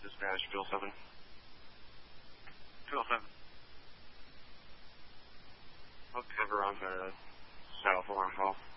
Dispatch, Bill 7. 207. I'll cover on the south alarm call.